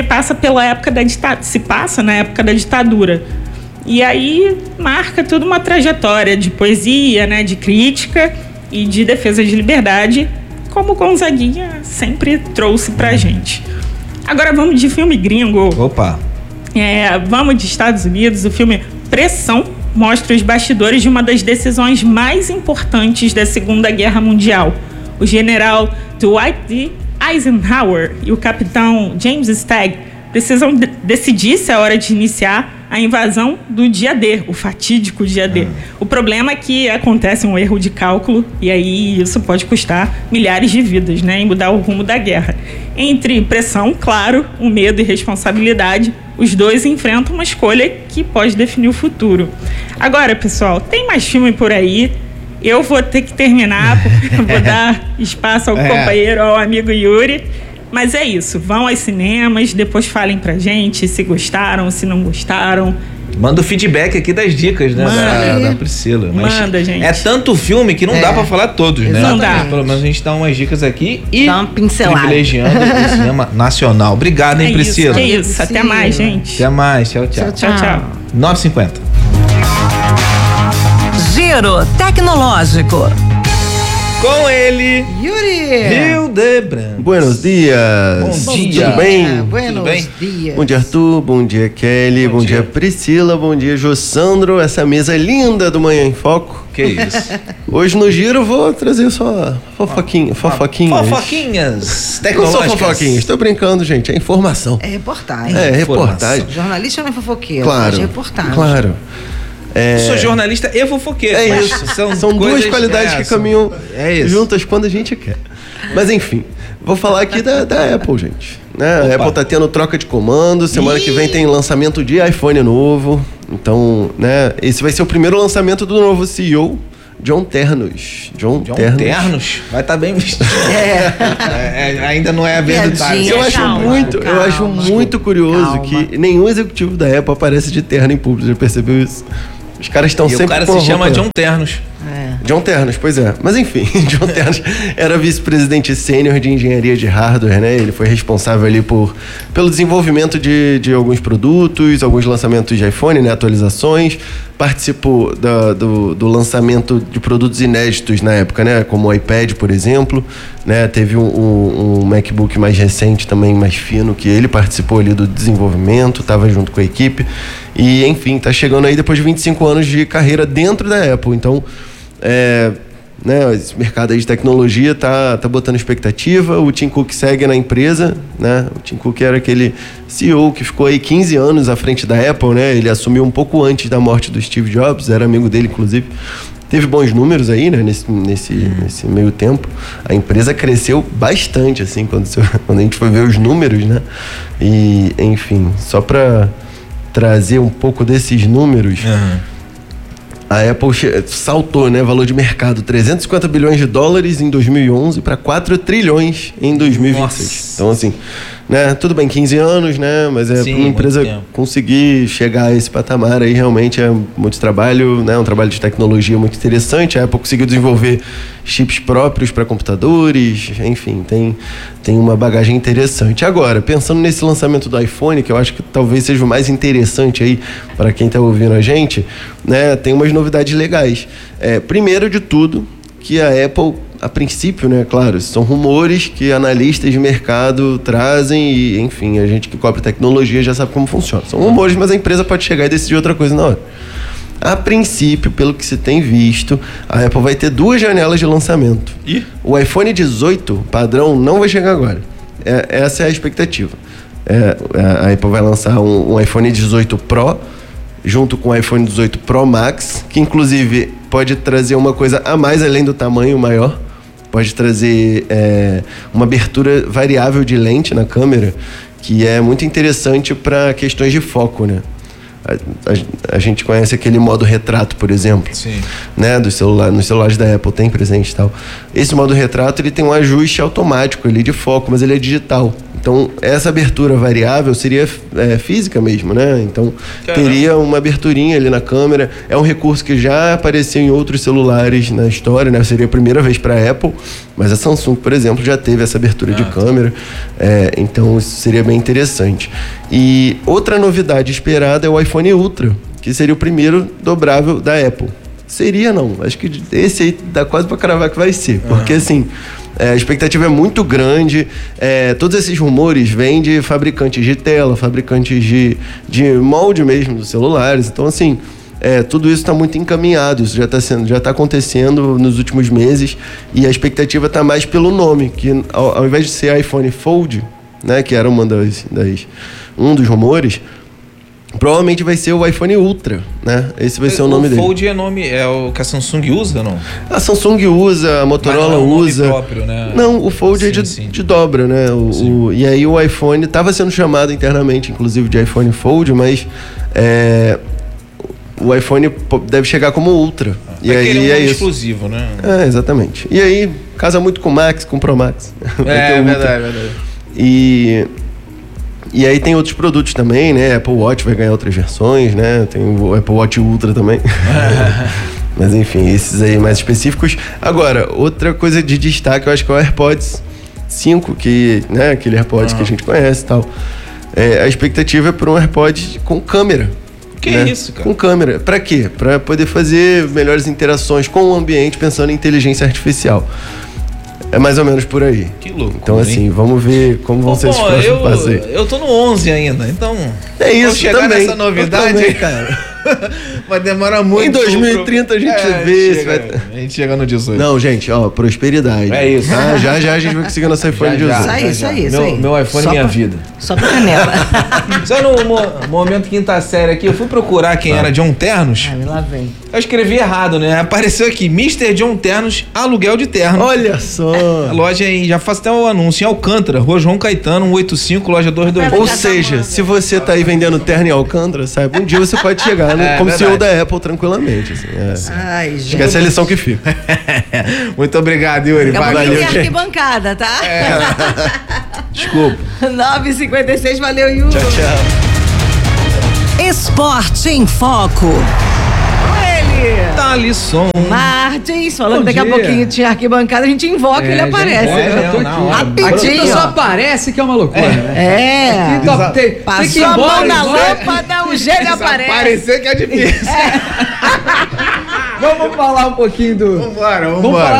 se passa na época da ditadura. E aí marca toda uma trajetória de poesia, né, de crítica e de defesa de liberdade, como o Gonzaguinha sempre trouxe pra gente. Agora vamos de filme gringo. Opa! Vamos de Estados Unidos. O filme Pressão mostra os bastidores de uma das decisões mais importantes da Segunda Guerra Mundial. O general Dwight D. Eisenhower e o capitão James Stagg precisam decidir se é hora de iniciar a invasão do dia D, o fatídico dia D. O problema é que acontece um erro de cálculo e aí isso pode custar milhares de vidas, né, e mudar o rumo da guerra. Entre pressão, claro, o medo e responsabilidade, os dois enfrentam uma escolha que pode definir o futuro. Agora, pessoal, tem mais filme por aí. Eu vou ter que terminar, porque vou dar espaço ao companheiro, ao amigo Yuri. Mas é isso, vão aos cinemas, depois falem pra gente se gostaram, se não gostaram. Manda o feedback aqui das dicas, né? Da Priscila. Manda, gente. É tanto filme que não dá pra falar todos, né? Não dá. Pelo menos a gente dá umas dicas aqui e dá uma pincelada. Privilegiando o cinema nacional. Obrigado, hein, Priscila? É isso. Até mais, gente. Até mais. Tchau, tchau. Tchau. 9h50. Giro Tecnológico. Com ele, Yuri Hildebrand. Buenos dias. Bom dia. Tudo bem? Buenos dias. Bom dia, Arthur. Bom dia, Kelly. Bom dia, Priscila. Bom dia, Jossandro. Essa mesa linda do Manhã em Foco. Que isso? Hoje no Giro eu vou trazer só fofoquinhas. Fofoquinhas Não tecnológicas. só fofoquinhas. Estou brincando, gente. É informação. É reportagem. É reportagem. Jornalista não é fofoqueiro, Claro. é reportagem. Claro. Eu sou jornalista e fofoqueiro. É mas isso. coisas, São duas qualidades que caminham juntas quando a gente quer. Mas enfim, vou falar aqui da Apple, gente. Né? A Apple tá tendo troca de comando. Semana que vem tem lançamento de iPhone novo. Então, né, esse vai ser o primeiro lançamento do novo CEO. John Ternos. John Ternos? Vai estar bem vestido. Ainda não é verdade. Eu acho muito curioso que nenhum executivo da Apple aparece de terno em público. Já percebeu isso? Os caras estão sempre... o cara se chama John Ternos. John Ternos, pois é. Mas enfim, John Ternos era vice-presidente sênior de engenharia de hardware, né? Ele foi responsável ali pelo desenvolvimento de alguns produtos, alguns lançamentos de iPhone, né? Atualizações. Participou do lançamento de produtos inéditos na época, né? Como o iPad, por exemplo, né? Teve um MacBook mais recente também, mais fino, que ele participou ali do desenvolvimento, estava junto com a equipe. E, enfim, tá chegando aí depois de 25 anos de carreira dentro da Apple. Então, né, esse mercado aí de tecnologia tá botando expectativa. O Tim Cook segue na empresa, né? O Tim Cook era aquele CEO que ficou aí 15 anos à frente da Apple, né? Ele assumiu um pouco antes da morte do Steve Jobs, era amigo dele, inclusive. Teve bons números aí, né? Nesse meio tempo. A empresa cresceu bastante, assim, quando a gente foi ver os números, né? E, enfim, só para trazer um pouco desses números... A Apple saltou, né? Valor de mercado, 350 bilhões de dólares em 2011 para 4 trilhões em 2026. Nossa. Então, assim, né? Tudo bem, 15 anos, né? Mas para uma empresa conseguir chegar a esse patamar aí, realmente é muito trabalho, né? Um trabalho de tecnologia muito interessante. A Apple conseguiu desenvolver chips próprios para computadores, enfim, tem uma bagagem interessante. Agora, pensando nesse lançamento do iPhone, que eu acho que talvez seja o mais interessante aí para quem está ouvindo a gente, né? Tem umas novidades legais. Primeiro de tudo, que a Apple, a princípio, né, claro, são rumores que analistas de mercado trazem e, enfim, a gente que cobre tecnologia já sabe como funciona. São rumores, mas a empresa pode chegar e decidir outra coisa na hora. A princípio, pelo que se tem visto, a Apple vai ter 2 janelas de lançamento. O iPhone 18 padrão não vai chegar agora. Essa é a expectativa. A Apple vai lançar um iPhone 18 Pro junto com o iPhone 18 Pro Max, que inclusive pode trazer uma coisa a mais além do tamanho maior. Pode trazer uma abertura variável de lente na câmera, que é muito interessante para questões de foco, né? A gente conhece aquele modo retrato, por exemplo. Sim. Né? Nos celulares da Apple tem presente e tal. Esse modo retrato, ele tem um ajuste automático ali de foco, mas ele é digital. Então, essa abertura variável seria física mesmo, né? Então, teria uma aberturinha ali na câmera. É um recurso que já apareceu em outros celulares na história, né? Seria a primeira vez para a Apple, mas a Samsung, por exemplo, já teve essa abertura de câmera. Então, isso seria bem interessante. E outra novidade esperada é o iPhone Ultra, que seria o primeiro dobrável da Apple. Seria, não. Acho que esse aí dá quase para cravar que vai ser. Porque, assim... a expectativa é muito grande. Todos esses rumores vêm de fabricantes de tela, fabricantes de molde mesmo dos celulares. Então, assim, tudo isso está muito encaminhado. Isso já está acontecendo nos últimos meses. E a expectativa está mais pelo nome, que ao invés de ser iPhone Fold, né, que era um dos rumores, provavelmente vai ser o iPhone Ultra, né? Esse vai ser o nome dele. O Fold é o que a Samsung usa, não? A Samsung usa, a Motorola usa. Nome próprio, né? Não, o Fold é de dobra, né? E aí o iPhone estava sendo chamado internamente, inclusive, de iPhone Fold, mas o iPhone deve chegar como Ultra. E aí é isso. Exclusivo, né? Exatamente. E aí casa muito com o Max, com o Pro Max. É verdade. E aí tem outros produtos também, né? Apple Watch vai ganhar outras versões, né? Tem o Apple Watch Ultra também. Mas enfim, esses aí mais específicos. Agora, outra coisa de destaque, eu acho que é o AirPods 5, que, né? Aquele AirPods que a gente conhece e tal. A expectativa é por um AirPods com câmera. Que é isso, cara? Com câmera. Pra quê? Pra poder fazer melhores interações com o ambiente pensando em inteligência artificial. É mais ou menos por aí. Que louco. Então, assim, vamos ver como vão ser esses próximos passos aí. Eu tô no 11 ainda, então... É isso, vou chegar também. nessa novidade, também, cara. Vai demorar muito. Em 2030 a gente vê. A gente chega no 18. Não, gente, ó, prosperidade. É isso. Já a gente vai conseguir nosso iPhone 18. Isso aí. Meu iPhone é minha vida. Só pra canela. Só no momento quinta série aqui, eu fui procurar quem era John Ternos. Lá vem. Eu escrevi errado, né? Apareceu aqui, Mr. John Ternos, aluguel de terno. Olha só. A loja aí, já faço até o anúncio, em Alcântara, Rua João Caetano, 185, loja 222. Ou seja, se você tá aí vendendo terno em Alcântara, sabe, um dia você pode chegar como CEO da Apple tranquilamente. Assim, Ai, gente. Acho que essa é a lição que fica. Muito obrigado, Yuri. Daqui a pouquinho Valeu, tem gente. arquibancada, tá? Desculpa. 9h56, valeu, Yuri. Tchau, tchau. Esporte em Foco. Thalisson. Martins, falando que daqui a pouquinho tinha arquibancada, a gente invoca e ele aparece. já tô aqui. Rapidinho. Aqui só aparece que é uma loucura, né? Tem que Passou ir a embora, mão na embora. lâmpada, o gênio aparece. Parecer que é difícil. Vamos falar um pouquinho do... Vambora. Vamos falar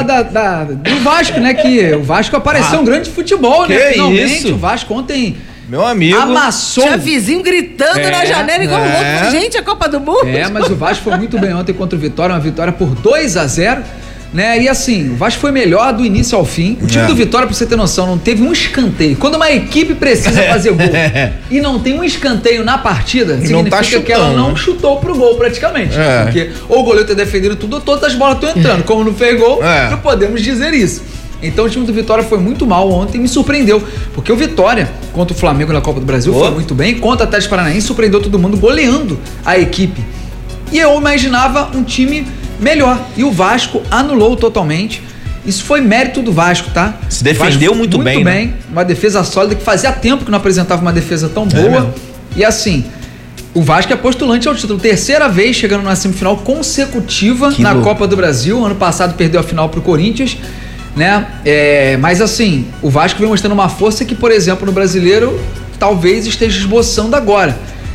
do Vasco, né? Que o Vasco apareceu um grande futebol, né? Que Finalmente, isso? o Vasco ontem Meu amigo. amassou. Tinha vizinho gritando na janela igual louco. Gente, a Copa do Mundo. Mas o Vasco foi muito bem ontem contra o Vitória, uma vitória por 2-0, né? E assim, o Vasco foi melhor do início ao fim. O time do Vitória, pra você ter noção, não teve um escanteio. Quando uma equipe precisa fazer gol e não tem um escanteio na partida, significa que ela não chutou pro gol praticamente. Porque ou o goleiro tá defendendo tudo, ou todas as bolas estão entrando. Como não fez gol, não podemos dizer isso. Então o time do Vitória foi muito mal ontem e me surpreendeu. Porque o Vitória, contra o Flamengo na Copa do Brasil, foi muito bem. Contra o Atlético Paranaense, surpreendeu todo mundo, goleando a equipe. E eu imaginava um time melhor. E o Vasco anulou totalmente. Isso foi mérito do Vasco, tá? Se defendeu muito bem, né? Uma defesa sólida, que fazia tempo que não apresentava uma defesa tão boa. E assim, o Vasco é postulante ao título. Terceira vez chegando na semifinal consecutiva na Copa do Brasil. Ano passado perdeu a final pro Corinthians, né? Mas assim, o Vasco vem mostrando uma força que, por exemplo, no Brasileiro talvez esteja esboçando agora.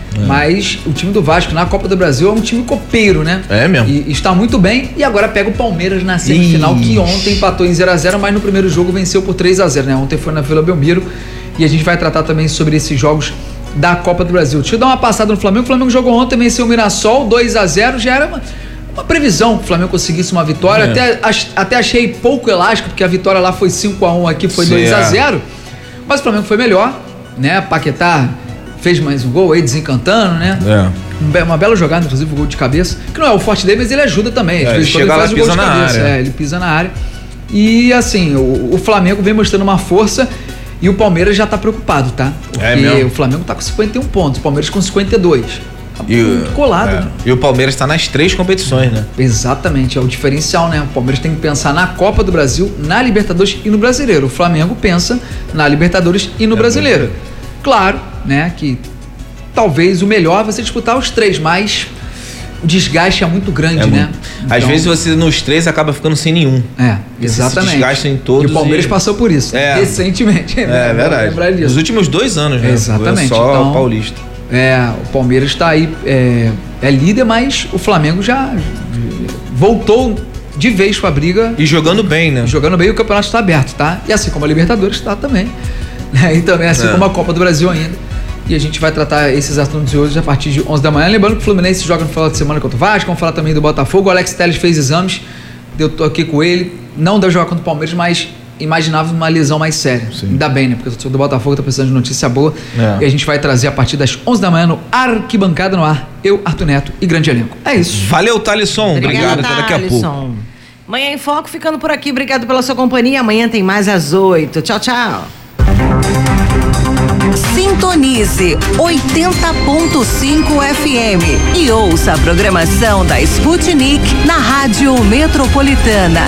Mas o time do Vasco na Copa do Brasil é um time copeiro, né? É mesmo. E está muito bem. E agora pega o Palmeiras na semifinal, que ontem empatou em 0-0, mas no primeiro jogo venceu por 3-0, né? Ontem foi na Vila Belmiro. E a gente vai tratar também sobre esses jogos da Copa do Brasil. Deixa eu dar uma passada no Flamengo. O Flamengo jogou ontem, venceu o Mirassol 2-0. Já era uma previsão que o Flamengo conseguisse uma vitória. Até achei pouco elástico, porque a vitória lá foi 5-1, aqui foi 2-0. Mas o Flamengo foi melhor, né? Paquetá fez mais um gol aí, desencantando, né? Uma bela jogada, inclusive, o gol de cabeça. Que não é o forte dele, mas ele ajuda também. Ele chega lá, pisa na área. Ele pisa na área. E assim, o Flamengo vem mostrando uma força e o Palmeiras já tá preocupado, tá? Porque o Flamengo tá com 51 pontos, o Palmeiras com 52. Tá muito colado, né? E o Palmeiras tá nas 3 competições, né? Exatamente, é o diferencial, né? O Palmeiras tem que pensar na Copa do Brasil, na Libertadores e no Brasileiro. O Flamengo pensa na Libertadores e no Brasileiro. Claro, né, que talvez o melhor vai ser disputar os 3, mas o desgaste é muito grande, né? Então, às vezes você nos 3 acaba ficando sem nenhum. Exatamente. Se desgasta em todos. E o Palmeiras passou por isso, recentemente. É verdade. Nos últimos 2 anos, né? Exatamente. Só então, paulista. O Palmeiras tá aí, é líder, mas o Flamengo já voltou de vez pra briga. E jogando bem, né? Jogando bem, o campeonato está aberto, tá? E assim como a Libertadores está também. E também assim como a Copa do Brasil ainda. E a gente vai tratar esses assuntos de hoje a partir de 11 da manhã. Lembrando que o Fluminense joga no final de semana contra o Vasco. Vamos falar também do Botafogo. O Alex Telles fez exames. Eu tô aqui com ele. Não deu jogar contra o Palmeiras, mas imaginava uma lesão mais séria. Ainda bem, né? Porque o torcedor do Botafogo tá precisando de notícia boa. E a gente vai trazer a partir das 11 da manhã no Arquibancada no Ar. Eu, Arthur Neto e grande elenco. É isso. Valeu, Thalisson. Obrigado. Até daqui a pouco. Manhã em Foco ficando por aqui. Obrigado pela sua companhia. Amanhã tem mais às 8. Tchau, tchau. Sintonize 80.5 FM e ouça a programação da Sputnik na Rádio Metropolitana.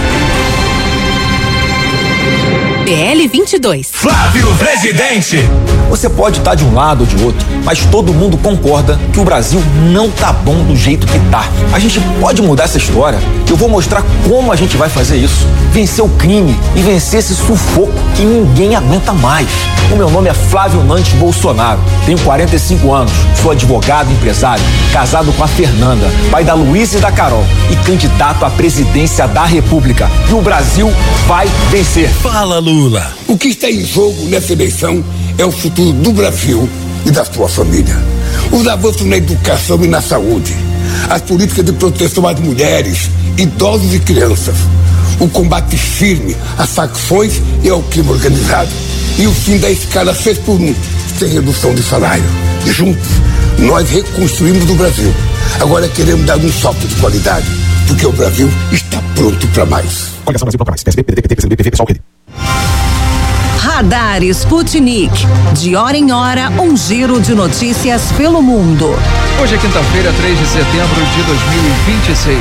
PL 22. Flávio Presidente. Você pode estar de um lado ou de outro, mas todo mundo concorda que o Brasil não tá bom do jeito que tá. A gente pode mudar essa história. Eu vou mostrar como a gente vai fazer isso. Vencer o crime e vencer esse sufoco que ninguém aguenta mais. O meu nome é Flávio Nantes Bolsonaro. Tenho 45 anos, sou advogado e empresário, casado com a Fernanda, pai da Luísa e da Carol e candidato à presidência da República. E o Brasil vai vencer. Fala, Lula. O que está em jogo nessa eleição é o futuro do Brasil e da sua família. Os avanços na educação e na saúde, as políticas de proteção às mulheres, idosos e crianças, o combate firme às facções e ao crime organizado e o fim da escala 6x1, sem redução de salário. Juntos, nós reconstruímos o Brasil. Agora queremos dar um salto de qualidade. porque o Brasil está pronto para mais. Coligação Brasil Bloco Mais. PSB, PDT, PT, PCdoB, PV, PSOL, RED. Radar Sputnik. De hora em hora, um giro de notícias pelo mundo. Hoje é quinta-feira, 3 de setembro de 2026.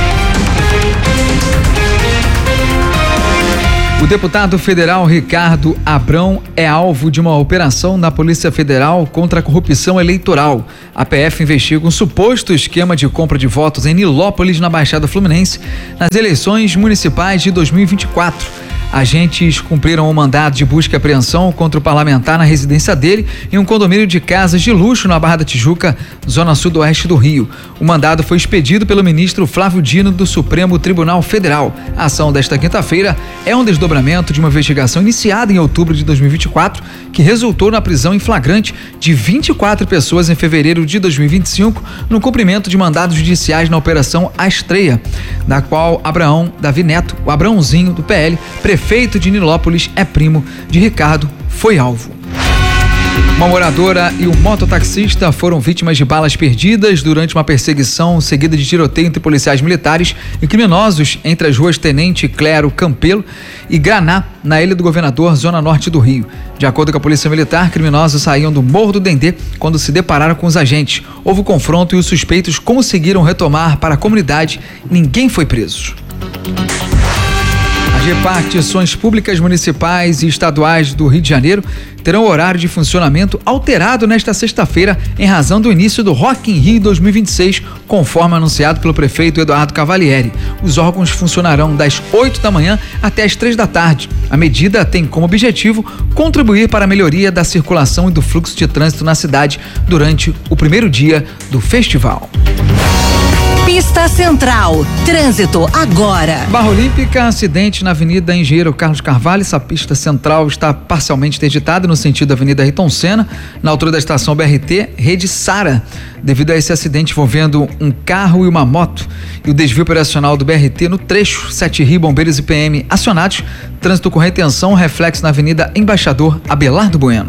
O deputado federal Ricardo Abrão é alvo de uma operação da Polícia Federal contra a corrupção eleitoral. A PF investiga um suposto esquema de compra de votos em Nilópolis, na Baixada Fluminense, nas eleições municipais de 2024. Agentes cumpriram um mandado de busca e apreensão contra o parlamentar na residência dele em um condomínio de casas de luxo na Barra da Tijuca, zona sudoeste do Rio. O mandado foi expedido pelo ministro Flávio Dino do Supremo Tribunal Federal. A ação desta quinta-feira é um desdobramento de uma investigação iniciada em outubro de 2024, que resultou na prisão em flagrante de 24 pessoas em fevereiro de 2025, no cumprimento de mandados judiciais na Operação Astreia, da qual Abraão Davi Neto, o Abraãozinho do PL, prefeito de Nilópolis, é primo de Ricardo, foi alvo. Uma moradora e um mototaxista foram vítimas de balas perdidas durante uma perseguição seguida de tiroteio entre policiais militares e criminosos entre as ruas Tenente Clero Campelo e Graná, na Ilha do Governador, zona norte do Rio. De acordo com a Polícia Militar, criminosos saíam do Morro do Dendê quando se depararam com os agentes. Houve confronto e os suspeitos conseguiram retomar para a comunidade. Ninguém foi preso. As repartições públicas municipais e estaduais do Rio de Janeiro terão horário de funcionamento alterado nesta sexta-feira em razão do início do Rock in Rio 2026, conforme anunciado pelo prefeito Eduardo Cavalieri. Os órgãos funcionarão das 8 da manhã até as 3 da tarde. A medida tem como objetivo contribuir para a melhoria da circulação e do fluxo de trânsito na cidade durante o primeiro dia do festival. Pista Central. Trânsito agora. Barra Olímpica, acidente na Avenida Engenheiro Carlos Carvalho. Essa pista central está parcialmente interditada no sentido da Avenida Ayrton Senna, na altura da estação BRT, Rede Sara. Devido a esse acidente envolvendo um carro e uma moto e o desvio operacional do BRT no trecho 7 Rio, bombeiros e PM acionados. Trânsito com retenção, reflexo na Avenida Embaixador Abelardo Bueno.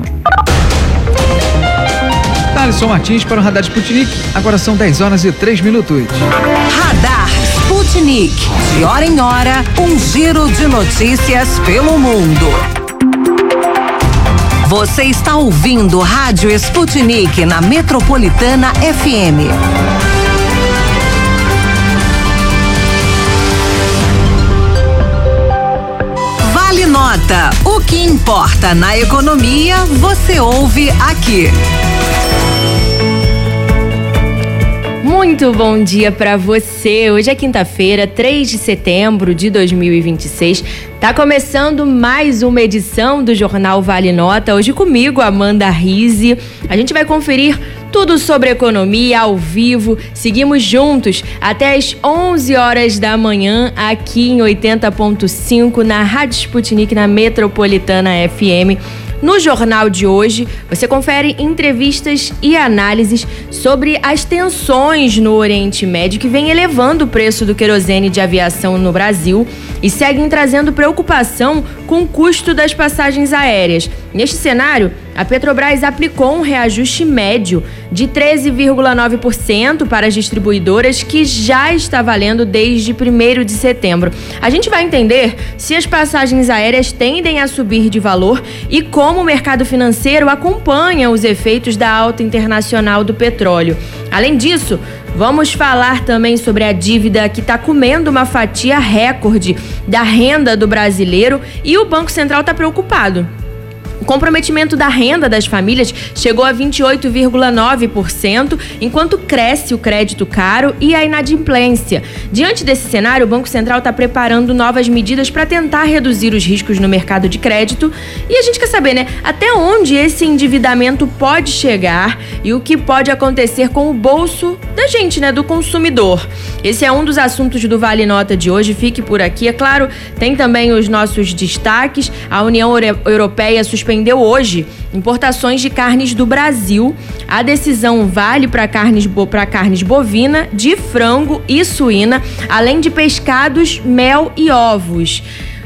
Alisson Martins para o Radar Sputnik. Agora são 10h03. Radar Sputnik. De hora em hora, um giro de notícias pelo mundo. Você está ouvindo Rádio Sputnik na Metropolitana FM. Vale Nota. O que importa na economia, você ouve aqui. Muito bom dia para você. Hoje é quinta-feira, 3 de setembro de 2026. Tá começando mais uma edição do Jornal Vale Nota. Hoje comigo, Amanda Rizzi. A gente vai conferir tudo sobre economia ao vivo. Seguimos juntos até as 11 horas da manhã aqui em 80.5 na Rádio Sputnik, na Metropolitana FM. No jornal de hoje, você confere entrevistas e análises sobre as tensões no Oriente Médio que vem elevando o preço do querosene de aviação no Brasil e seguem trazendo preocupação com o custo das passagens aéreas. Neste cenário, a Petrobras aplicou um reajuste médio de 13,9% para as distribuidoras, que já está valendo desde 1º de setembro. A gente vai entender se as passagens aéreas tendem a subir de valor e como o mercado financeiro acompanha os efeitos da alta internacional do petróleo. Além disso, vamos falar também sobre a dívida que está comendo uma fatia recorde da renda do brasileiro e o Banco Central está preocupado. O comprometimento da renda das famílias chegou a 28,9%, enquanto cresce o crédito caro e a inadimplência. Diante desse cenário, o Banco Central está preparando novas medidas para tentar reduzir os riscos no mercado de crédito. E a gente quer saber, né, até onde esse endividamento pode chegar e o que pode acontecer com o bolso da gente, né, do consumidor. Esse é um dos assuntos do Vale Nota de hoje. Fique por aqui. É claro, tem também os nossos destaques. A União Europeia suspendeu hoje importações de carnes do Brasil. A decisão vale para carnes bovina, de frango e suína, além de pescados, mel e ovos.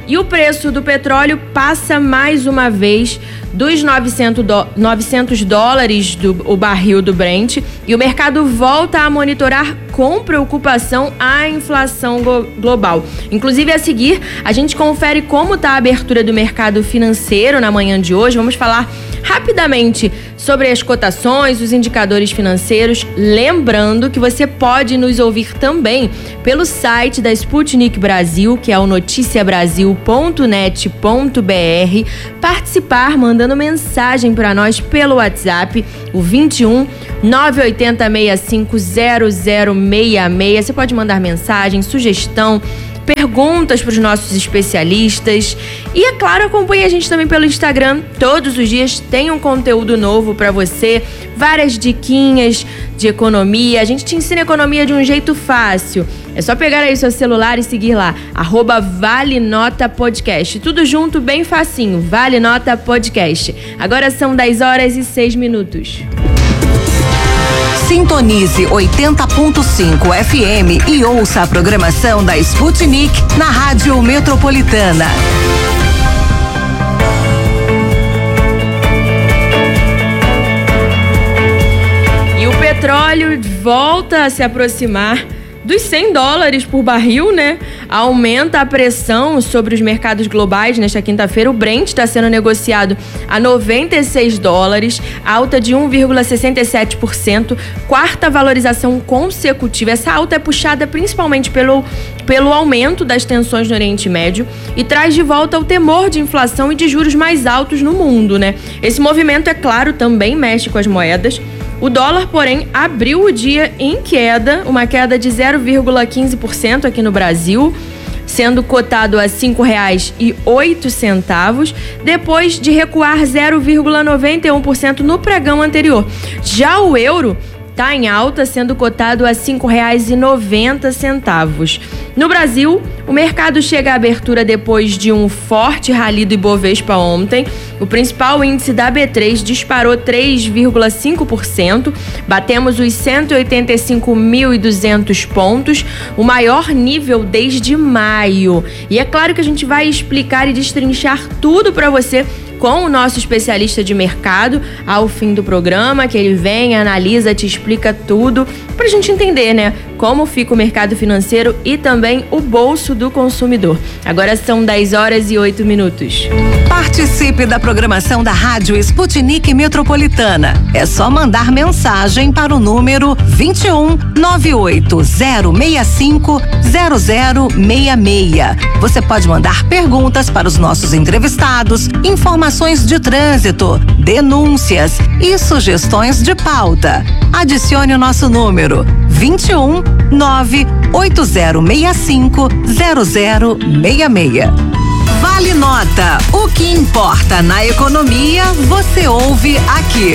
E o preço do petróleo passa mais uma vez dos 900 dólares o barril do Brent, e o mercado volta a monitorar com preocupação a inflação global. Inclusive, a seguir, a gente confere como está a abertura do mercado financeiro na manhã de hoje. Vamos falar rapidamente sobre as cotações, os indicadores financeiros. Lembrando que você pode nos ouvir também pelo site da Sputnik Brasil, que é o noticiabrasil.net.br. Participar mandando mensagem para nós pelo WhatsApp, o 21 980 65 0066. Você pode mandar mensagem, sugestão, perguntas para os nossos especialistas. E, é claro, acompanhe a gente também pelo Instagram. Todos os dias tem um conteúdo novo para você, várias diquinhas de economia. A gente te ensina economia de um jeito fácil. É só pegar aí seu celular e seguir lá, @ValeNotaPodcast. Tudo junto, bem facinho, Vale Nota Podcast. Agora são 10h06. Sintonize 80.5 FM e ouça a programação da Sputnik na Rádio Metropolitana. E o petróleo volta a se aproximar dos 100 dólares por barril, né? Aumenta a pressão sobre os mercados globais. Nesta quinta-feira, o Brent está sendo negociado a 96 dólares, alta de 1,67%, quarta valorização consecutiva. Essa alta é puxada principalmente pelo aumento das tensões no Oriente Médio e traz de volta o temor de inflação e de juros mais altos no mundo, né? Esse movimento, é claro, também mexe com as moedas. O dólar, porém, abriu o dia em queda, uma queda de 0,15% aqui no Brasil, sendo cotado a R$ 5,08, depois de recuar 0,91% no pregão anterior. Já o euro está em alta, sendo cotado a R$ 5,90. No Brasil, o mercado chega à abertura depois de um forte rally do Ibovespa ontem. O principal índice da B3 disparou 3,5%. Batemos os 185.200 pontos, o maior nível desde maio. E é claro que a gente vai explicar e destrinchar tudo para você com o nosso especialista de mercado ao fim do programa, que ele vem, analisa, te explica tudo pra gente entender, né, como fica o mercado financeiro e também o bolso do consumidor. Agora são 10h08. Participe da programação da Rádio Sputnik Metropolitana. É só mandar mensagem para o número 21 98065 0066. Você pode mandar perguntas para os nossos entrevistados, informações de trânsito, denúncias e sugestões de pauta. Adicione o nosso número 21 98065 0066. Vale Nota. O que importa na economia, você ouve aqui.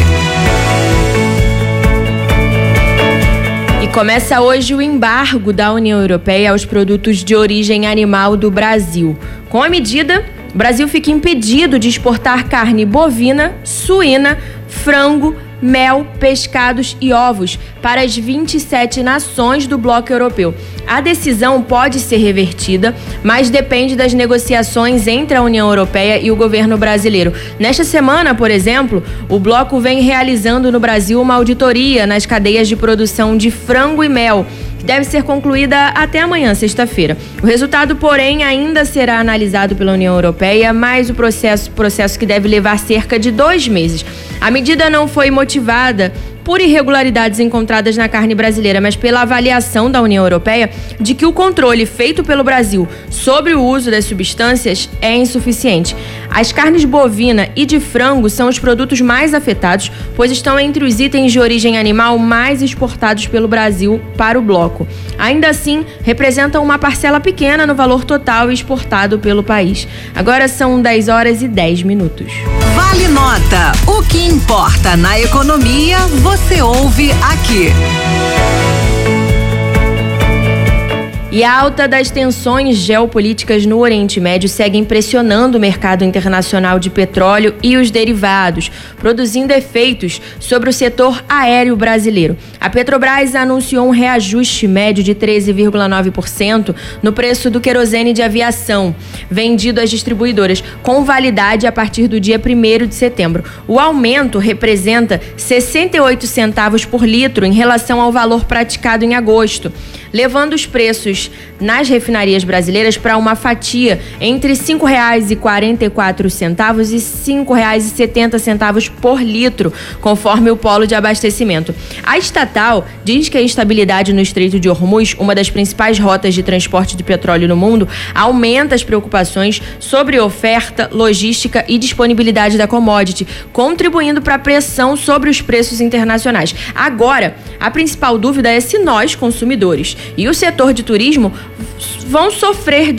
E começa hoje o embargo da União Europeia aos produtos de origem animal do Brasil. Com a medida, o Brasil fica impedido de exportar carne bovina, suína, frango, mel, pescados e ovos para as 27 nações do bloco europeu. A decisão pode ser revertida, mas depende das negociações entre a União Europeia e o governo brasileiro. Nesta semana, por exemplo, o bloco vem realizando no Brasil uma auditoria nas cadeias de produção de frango e mel, que deve ser concluída até amanhã, sexta-feira. O resultado, porém, ainda será analisado pela União Europeia, mas o processo que deve levar cerca de 2 meses. A medida não foi motivada por irregularidades encontradas na carne brasileira, mas pela avaliação da União Europeia de que o controle feito pelo Brasil sobre o uso das substâncias é insuficiente. As carnes bovina e de frango são os produtos mais afetados, pois estão entre os itens de origem animal mais exportados pelo Brasil para o bloco. Ainda assim, representam uma parcela pequena no valor total exportado pelo país. Agora são 10h10. Vale Nota. O que importa na economia, você ouve aqui. E a alta das tensões geopolíticas no Oriente Médio seguem pressionando o mercado internacional de petróleo e os derivados, produzindo efeitos sobre o setor aéreo brasileiro. A Petrobras anunciou um reajuste médio de 13,9% no preço do querosene de aviação. vendido às distribuidoras, com validade a partir do dia 1º de setembro. O aumento representa 68 centavos por litro em relação ao valor praticado em agosto, levando os preços nas refinarias brasileiras para uma fatia entre R$ 5,44 e R$ 5,70 por litro, conforme o polo de abastecimento. A estatal diz que a instabilidade no Estreito de Hormuz, uma das principais rotas de transporte de petróleo no mundo, aumenta as preocupações sobre oferta, logística e disponibilidade da commodity, contribuindo para a pressão sobre os preços internacionais. Agora, a principal dúvida é se nós, consumidores, e o setor de turismo vão sofrer